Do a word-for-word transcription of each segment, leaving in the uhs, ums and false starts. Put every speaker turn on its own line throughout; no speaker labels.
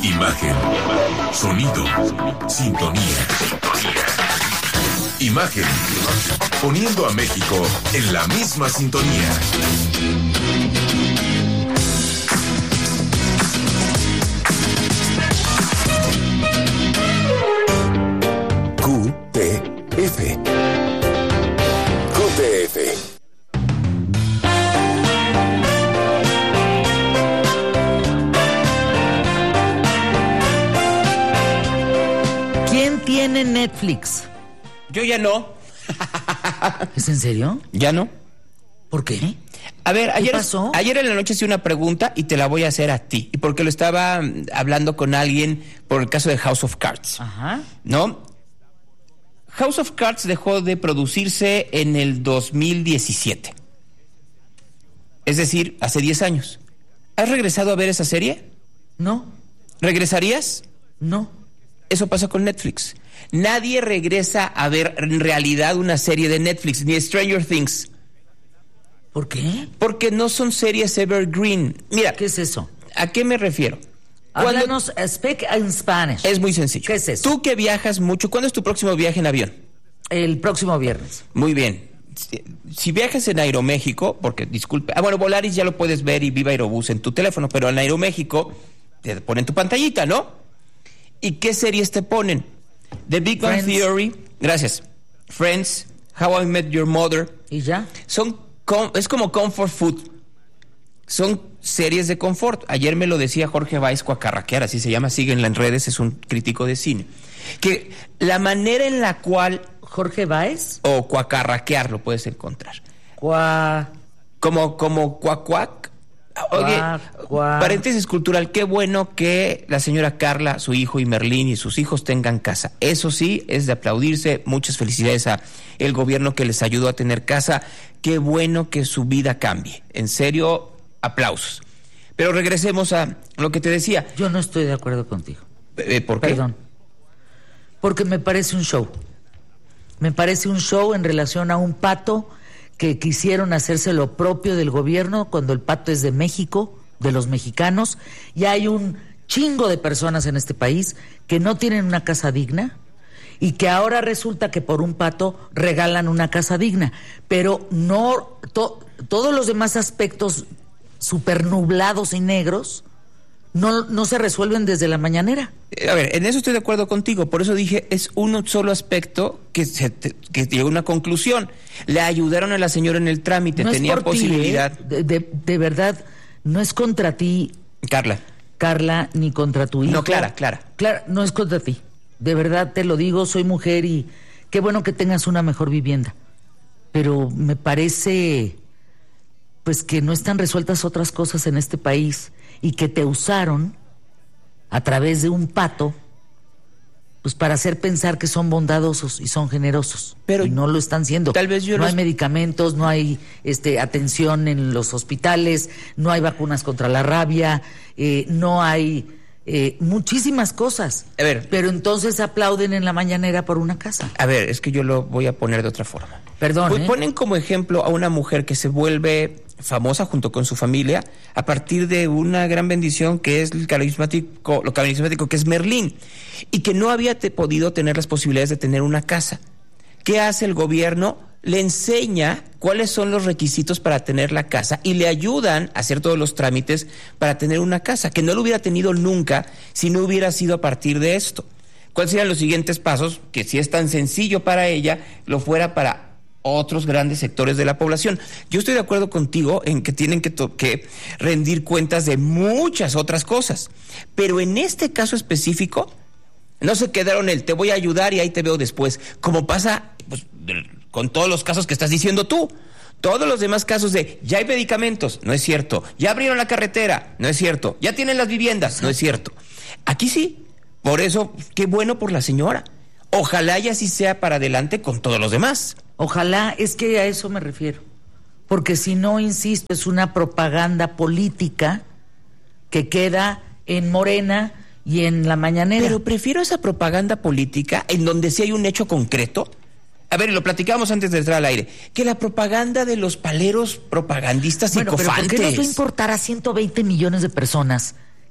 Imagen, sonido, sintonía. Imagen, poniendo a México en la misma sintonía. Q T F. Q T F.
¿Quién tiene Netflix?
Yo ya no.
¿Es en serio?
¿Ya no?
¿Por qué?
A ver,
¿Qué
ayer,
pasó?
ayer en la noche hice una pregunta y te la voy a hacer a ti. Y porque lo estaba hablando con alguien por el caso de House of Cards.
Ajá.
¿No? House of Cards dejó de producirse en el dos mil diecisiete. Es decir, hace diez años. ¿Has regresado a ver esa serie?
No.
¿Regresarías?
No.
Eso pasa con Netflix. Nadie regresa a ver en realidad una serie de Netflix, ni Stranger Things.
¿Por qué?
Porque no son series evergreen. Mira,
¿Qué es eso?
¿a qué me refiero? Cuando...
Háblanos, speak in Spanish.
Es muy sencillo.
¿Qué es eso?
Tú que viajas mucho, ¿cuándo es tu próximo viaje en avión?
El próximo viernes.
Muy bien. Si, si viajas en Aeroméxico, porque disculpe, ah, bueno, Volaris ya lo puedes ver y Viva Aerobús en tu teléfono, pero en Aeroméxico te ponen tu pantallita, ¿no? ¿Y qué series te ponen? The Big Bang Theory, gracias. Friends, How I Met Your Mother.
¿Y ya?
Son, com, es como comfort food. Son series de confort. Ayer me lo decía Jorge Báez Cuacarraquear, así se llama, síguenla en redes, es un crítico de cine. Que la manera en la cual...
¿Jorge Báez?
O Cuacarraquear lo puedes encontrar.
Cuá...
Como, como cuacuac. Oye,
cuá.
Paréntesis cultural, qué bueno que la señora Carla, su hijo y Merlín y sus hijos tengan casa. Eso sí, es de aplaudirse. Muchas felicidades a el gobierno que les ayudó a tener casa. Qué bueno que su vida cambie. En serio, aplausos. Pero regresemos a lo que te decía.
Yo no estoy de acuerdo contigo.
Eh, ¿Por qué?
Perdón. Porque me parece un show. Me parece un show en relación a un pato que quisieron hacerse lo propio del gobierno cuando el pato es de México, de los mexicanos, y hay un chingo de personas en este país que no tienen una casa digna y que ahora resulta que por un pato regalan una casa digna, pero no to, todos los demás aspectos supernublados y negros no, no se resuelven desde la mañanera.
A ver, en eso estoy de acuerdo contigo, por eso dije, es un solo aspecto que, se, que llegó a una conclusión. Le ayudaron a la señora en el trámite,
no
tenía
es por
posibilidad.
Ti, ¿eh? de, de, de verdad, no es contra ti,
Carla.
Carla, ni contra tu hija.
No, Clara, Clara.
Clara, no es contra ti. De verdad te lo digo, soy mujer y qué bueno que tengas una mejor vivienda. Pero me parece, pues, que no están resueltas otras cosas en este país y que te usaron a través de un pato, pues para hacer pensar que son bondadosos y son generosos, pero y no lo están siendo.
Tal vez yo
no
los...
hay medicamentos, no hay este atención en los hospitales, no hay vacunas contra la rabia, eh, no hay eh, muchísimas cosas.
A ver,
pero entonces aplauden en la mañanera por una casa.
A ver, es que yo lo voy a poner de otra forma.
Perdón.
Pues
¿eh?
Ponen como ejemplo a una mujer que se vuelve famosa junto con su familia a partir de una gran bendición que es el carismático, lo carismático que es Merlín, y que no había te podido tener las posibilidades de tener una casa. ¿Qué hace el gobierno? Le enseña cuáles son los requisitos para tener la casa y le ayudan a hacer todos los trámites para tener una casa, que no lo hubiera tenido nunca si no hubiera sido a partir de esto. ¿Cuáles serían los siguientes pasos? Que si es tan sencillo para ella, lo fuera para otros grandes sectores de la población. Yo estoy de acuerdo contigo en que tienen que, to- que rendir cuentas de muchas otras cosas, pero en este caso específico no se quedaron el te voy a ayudar y ahí te veo después, como pasa pues, con todos los casos que estás diciendo tú. Todos los demás casos de ya hay medicamentos, no es cierto. Ya abrieron la carretera, no es cierto. Ya tienen las viviendas, no es cierto. Aquí sí. Por eso, qué bueno por la señora. Ojalá y así sea para adelante con todos los demás.
Ojalá, es que a eso me refiero. Porque si no, insisto, es una propaganda política que queda en Morena y en la mañanera.
Pero prefiero esa propaganda política en donde sí hay un hecho concreto. A ver, lo platicábamos antes de entrar al aire, que la propaganda de los paleros propagandistas
bueno,
psicofantes.
Pero ¿por qué nos va a importar a ciento veinte millones de personas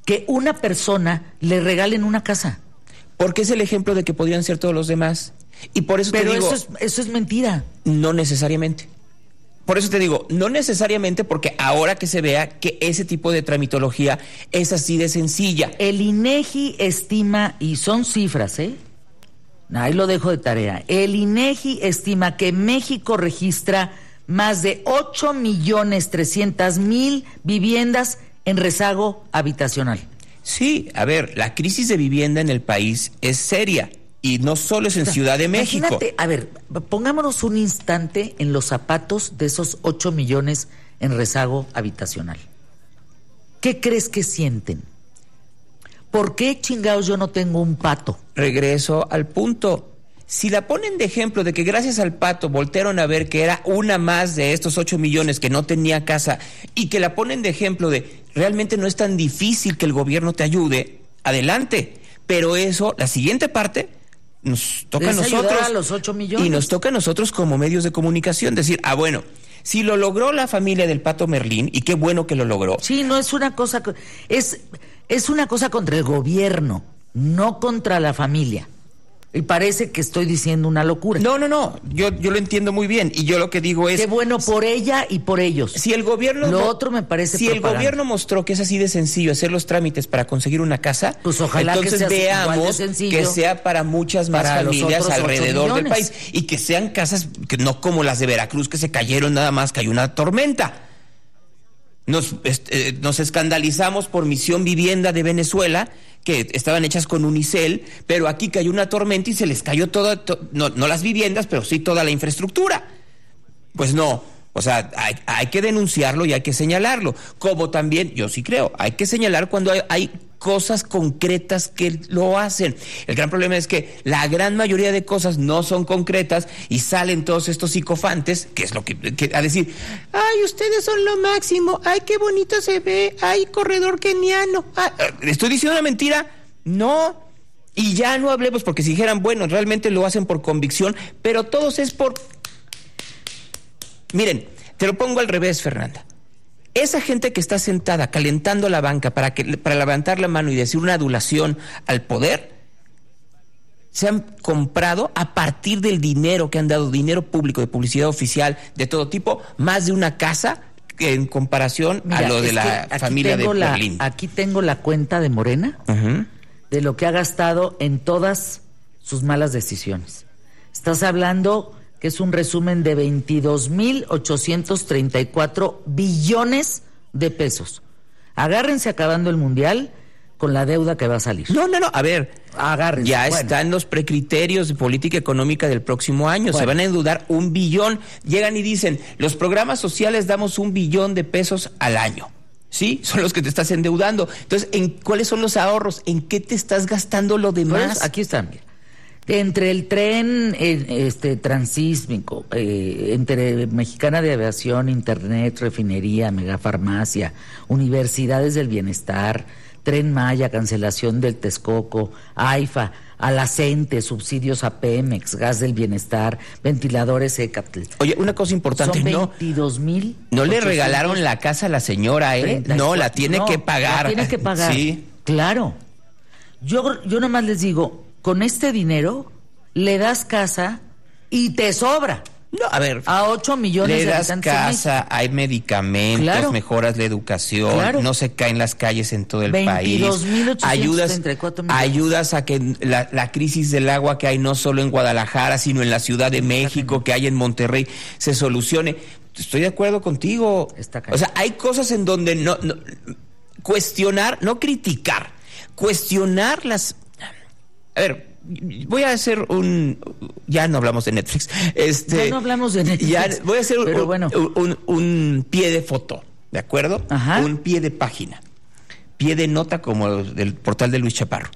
que una persona le regalen una casa.
Porque es el ejemplo de que podrían ser todos los demás. Y por eso
Pero
te digo...
eso es, eso es mentira.
No necesariamente. Por eso te digo, no necesariamente, porque ahora que se vea que ese tipo de tramitología es así de sencilla.
El INEGI estima, y son cifras, ¿eh? Ahí lo dejo de tarea. El INEGI estima que México registra más de ocho millones trescientas mil viviendas en rezago habitacional.
Sí, a ver, la crisis de vivienda en el país es seria. Y no solo es en Ciudad de México.
Imagínate, a ver, pongámonos un instante en los zapatos de esos ocho millones en rezago habitacional. ¿Qué crees que sienten? ¿Por qué chingados yo no tengo un pato?
Regreso al punto. Si la ponen de ejemplo de que gracias al pato voltearon a ver que era una más de estos ocho millones que no tenía casa, y que la ponen de ejemplo de realmente no es tan difícil que el gobierno te ayude, adelante. Pero eso, la siguiente parte... nos toca a nosotros
a los ocho millones.
Y nos toca a nosotros como medios de comunicación decir, ah, bueno, si lo logró la familia del Pato Merlín, y qué bueno que lo logró.
Sí, no es una cosa, es, es una cosa contra el gobierno, no contra la familia. Y parece que estoy diciendo una locura.
No, no, no, yo, yo lo entiendo muy bien, y yo lo que digo es...
Qué bueno por ella y por ellos.
Si el gobierno...
Lo otro me parece
Si propaganda. El gobierno mostró que es así de sencillo hacer los trámites para conseguir una casa,
pues ojalá
entonces
que sea
veamos que sea para muchas más
para
familias alrededor del país, y que sean casas que no como las de Veracruz, que se cayeron nada más que hay una tormenta. Nos, este, nos escandalizamos por Misión Vivienda de Venezuela, que estaban hechas con unicel, pero aquí cayó una tormenta y se les cayó toda, to, no, no las viviendas, pero sí toda la infraestructura. Pues no, o sea, hay, hay que denunciarlo y hay que señalarlo. Como también, yo sí creo, hay que señalar cuando hay, hay cosas concretas que lo hacen. El gran problema es que la gran mayoría de cosas no son concretas y salen todos estos psicofantes, que es lo que, que a decir, ay, ustedes son lo máximo, ay, qué bonito se ve, ay, corredor keniano. Ay, ¿estoy diciendo una mentira? No. Y ya no hablemos, porque si dijeran, bueno, realmente lo hacen por convicción, pero todos es por... Miren, te lo pongo al revés, Fernanda. Esa gente que está sentada calentando la banca para, que, para levantar la mano y decir una adulación al poder, se han comprado a partir del dinero que han dado, dinero público, de publicidad oficial, de todo tipo, más de una casa en comparación Mira, a lo de la familia de Merlín.
Aquí tengo la cuenta de Morena, uh-huh, de lo que ha gastado en todas sus malas decisiones. Estás hablando... que es un resumen de veintidós mil ochocientos treinta y cuatro billones de pesos. Agárrense acabando el mundial con la deuda que va a salir.
No, no, no, a ver,
agárrense.
Ya
bueno.
están los precriterios de política económica del próximo año, bueno. Se van a endeudar un billón. Llegan y dicen, los programas sociales damos un billón de pesos al año. Sí, son los que te estás endeudando. Entonces, ¿en cuáles son los ahorros? ¿En qué te estás gastando lo demás?
Pues aquí están, mira. Entre el tren eh, este transísmico, eh, entre Mexicana de Aviación, Internet, refinería, megafarmacia, universidades del bienestar, Tren Maya, cancelación del Texcoco, AIFA, Alacente, subsidios a Pemex, gas del bienestar, ventiladores Ecatl.
Oye, una cosa importante,
son veintidós mil.
No, no le regalaron la casa a la señora, ¿eh? No, la tiene
no,
que pagar.
La tiene que pagar.
Sí.
Claro. Yo, yo nomás les digo, con este dinero le das casa y te sobra.
No, a ver,
a ocho millones
le
de
das casa, hay medicamentos, claro, mejoras la educación, claro, no se caen las calles en todo el
veintidós mil
país. Ayudas, ayudas a que la, la crisis del agua que hay no solo en Guadalajara, sino en la Ciudad de México, que hay en Monterrey, se solucione. Estoy de acuerdo contigo. O sea, hay cosas en donde no, no cuestionar, no criticar, cuestionar las... A ver, voy a hacer un... Ya no hablamos de Netflix. Este,
ya no hablamos de Netflix.
Ya voy a hacer un,
bueno.
un, un, un pie de foto, ¿de acuerdo?
Ajá.
Un pie de página. Pie de nota como del portal de Luis Chaparro.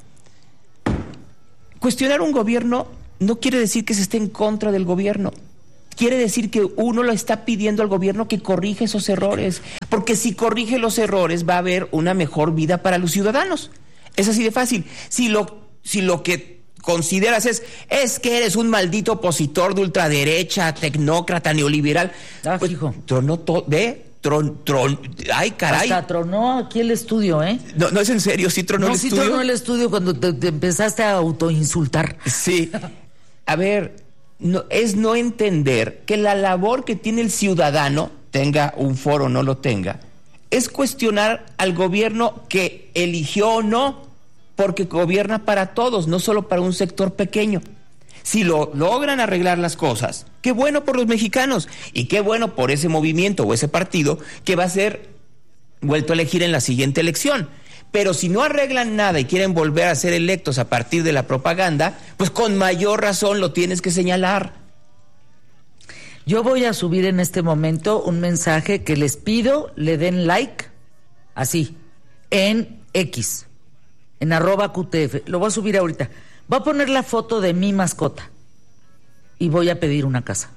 Cuestionar un gobierno no quiere decir que se esté en contra del gobierno. Quiere decir que uno le está pidiendo al gobierno que corrija esos errores. Porque si corrige los errores va a haber una mejor vida para los ciudadanos. Es así de fácil. Si lo, si lo que consideras es, es que eres un maldito opositor de ultraderecha, tecnócrata, neoliberal.
Ah,
pues,
hijo.
no to- ve, Tron, tron, ay, caray.
Hasta tronó aquí el estudio, ¿eh?
No, no es en serio, sí tronó
no,
el
sí
estudio.
No, sí tronó el estudio cuando te, te empezaste a autoinsultar.
Sí. A ver, no, es no entender que la labor que tiene el ciudadano, tenga un foro o no lo tenga, es cuestionar al gobierno que eligió o no, porque gobierna para todos, no solo para un sector pequeño. Si lo logran arreglar las cosas, qué bueno por los mexicanos y qué bueno por ese movimiento o ese partido que va a ser vuelto a elegir en la siguiente elección. Pero si no arreglan nada y quieren volver a ser electos a partir de la propaganda, pues con mayor razón lo tienes que señalar.
Yo voy a subir en este momento un mensaje que les pido le den like, así, en X, en arroba Q T F. Lo voy a subir ahorita. Voy a poner la foto de mi mascota y voy a pedir una casa.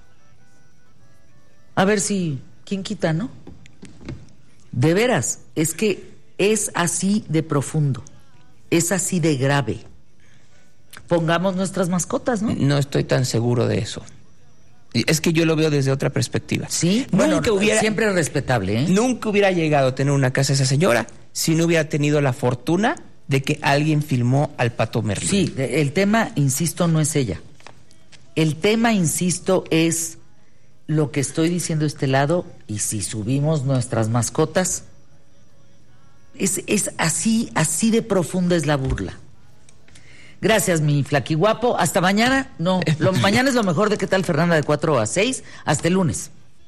A ver si, ¿quién quita, no? De veras, es que es así de profundo, es así de grave. Pongamos nuestras mascotas, ¿no?
No estoy tan seguro de eso. Es que yo lo veo desde otra perspectiva.
Sí,
nunca
bueno,
hubiera,
siempre respetable, ¿eh?
Nunca hubiera llegado a tener una casa esa señora si no hubiera tenido la fortuna de que alguien filmó al Pato Merlín.
Sí, el tema, insisto, no es ella. El tema, insisto, es lo que estoy diciendo de este lado, y si subimos nuestras mascotas, es, es así, así de profunda es la burla. Gracias, mi flaquiguapo. Hasta mañana. No, lo, mañana es lo mejor de ¿Qué tal, Fernanda? De cuatro a seis. Hasta el lunes.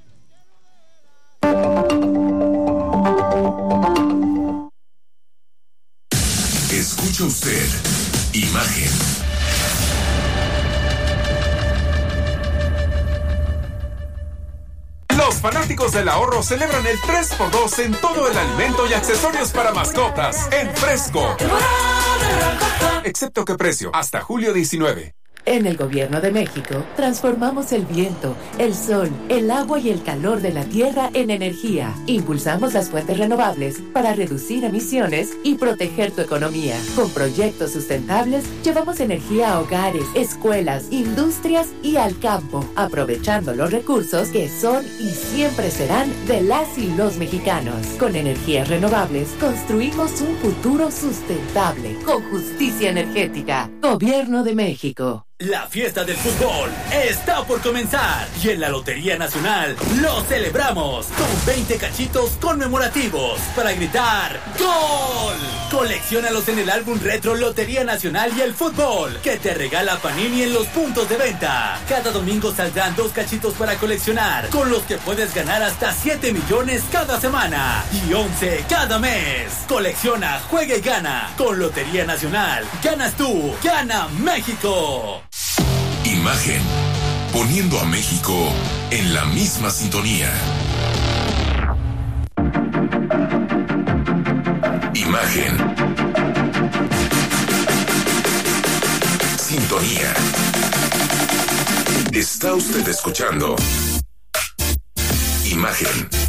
Escucha usted Imagen. Los fanáticos del ahorro celebran el tres por dos en todo el alimento y accesorios para mascotas en Fresco. Excepto que precio, hasta julio diecinueve.
En el Gobierno de México, transformamos el viento, el sol, el agua y el calor de la tierra en energía. Impulsamos las fuentes renovables para reducir emisiones y proteger tu economía. Con proyectos sustentables, llevamos energía a hogares, escuelas, industrias y al campo, aprovechando los recursos que son y siempre serán de las y los mexicanos. Con energías renovables, construimos un futuro sustentable, con justicia energética. Gobierno de México.
La fiesta del fútbol está por comenzar y en la Lotería Nacional lo celebramos con veinte cachitos conmemorativos para gritar ¡Gol! Colecciónalos en el álbum retro Lotería Nacional y el Fútbol que te regala Panini en los puntos de venta. Cada domingo saldrán dos cachitos para coleccionar, con los que puedes ganar hasta siete millones cada semana y once cada mes. Colecciona, juega y gana. Con Lotería Nacional, ganas tú, gana México.
Imagen, poniendo a México en la misma sintonía. Imagen. Sintonía. Está usted escuchando Imagen.